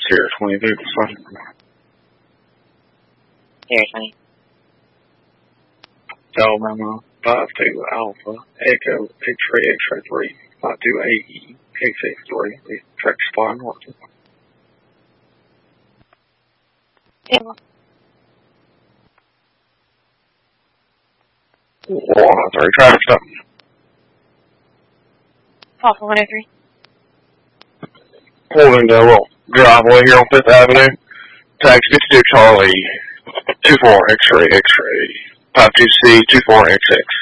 Sierra 20 vehicle sign. Sierra 20. Alabama 52 Alpha Echo X-ray 3 52 AE X-3 track spot north. Table. 103 traffic stop. Alpha 103. Pulling into a little driveway here on 5th Avenue. Tags 52 Charlie 24 X-ray 52C 24XX.